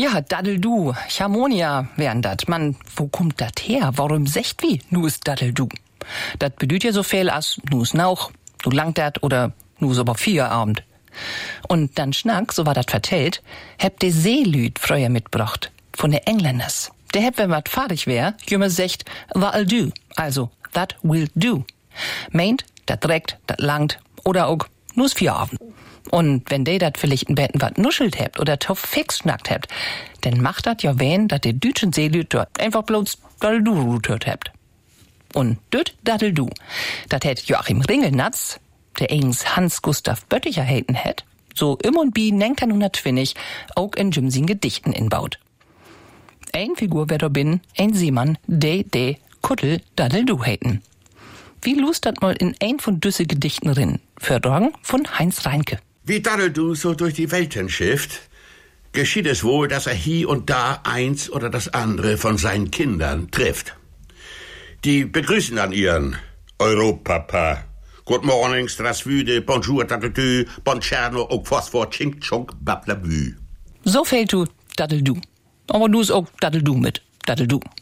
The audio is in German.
Ja, Daddeldu, Harmonia wären dat. Man, wo kommt dat her? Warum secht wie? Nu is Daddeldu. Dat bedüht ja so viel als nu is nauch, nu langt dat oder nu is aber Feierabend. Und dann Schnack, so war dat vertellt, hebt de Seelüd früher mitbracht. Von de Engländers. Der heb, wenn wat fahrig wär, jümmer secht, that'll do. Also, that will do. Meint, dat dreckt, dat langt oder auch nu is Feierabend. Und wenn de dat vielleicht in Betten wat nuschelt hebt oder tof fix schnackt hebt, dann macht dat ja wen, dat de dütschen Seelüd dort einfach bloß Daddeldu hört hebt. Und düt Daddeldu. Dat hätt Joachim Ringelnatz, der eigens Hans Gustav Bötticher hätten hätt, so im und bi 1920 auch in Jimsin Gedichten inbaut. Ein Figur wer da bin, ein Seemann, de Kuttel Daddeldu hätten. Wie lust dat mal in ein von düsse Gedichten rin, Förderung von Heinz Reinke. Wie Daddeldu so durch die Welten schifft, geschieht es wohl, dass er hier und da eins oder das andere von seinen Kindern trifft. Die begrüßen dann ihren Europapa. Good morning, strasvüde, bonjour, Daddeldu, buongiorno, auch Phosphor, chink, chunk, bablabü. So fehlt du Daddeldu. Aber du ist auch Daddeldu mit Daddeldu.